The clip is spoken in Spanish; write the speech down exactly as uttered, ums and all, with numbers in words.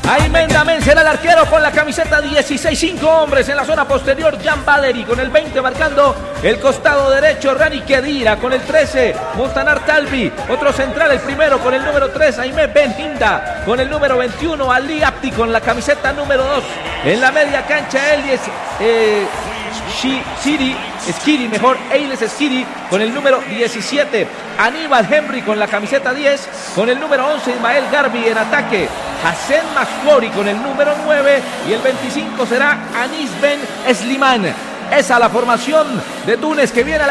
Aymen Damen será el arquero con la camiseta dieciséis, cinco hombres en la zona posterior. Jan Baderi con el veinte marcando el costado derecho. Rani Kedira con el trece. Montanar Talvi, otro central, el primero con el número tres. Aymen Ben Hinda con el número veintiuno. Ali Abdi con la camiseta número dos. En la media cancha, Elias eh, Skiri, Skiri mejor, Eiles Skiri con el número diecisiete. Aníbal Henry con la camiseta diez. Con el número once, Ismael Garbi en ataque. Hassan Masfori con el número nueve. Y el veinticinco será Anis Ben Slimani. Esa la formación de Túnez que viene a la